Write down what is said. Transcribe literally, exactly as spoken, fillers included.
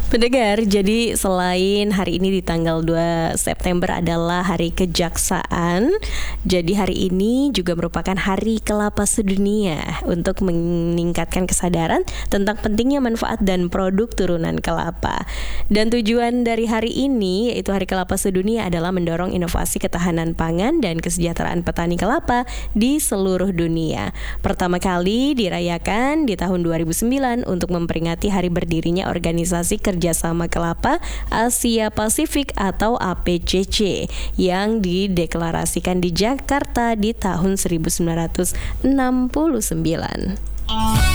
Pendengar, jadi selain hari ini di tanggal dua September adalah Hari Kejaksaan, jadi hari ini juga merupakan Hari Kelapa Sedunia untuk meningkatkan kesadaran tentang pentingnya manfaat dan produk turunan kelapa. Dan tujuan dari hari ini, yaitu Hari Kelapa Sedunia, adalah mendorong inovasi ketahanan pangan dan kesejahteraan petani kelapa di seluruh dunia. Pertama kali dirayakan di tahun dua ribu sembilan untuk memperingati hari berdirinya Organisasi Kerjasama Kelapa Asia Pasifik atau A P C C yang dideklarasikan di Jakarta di tahun seribu sembilan ratus enam puluh sembilan.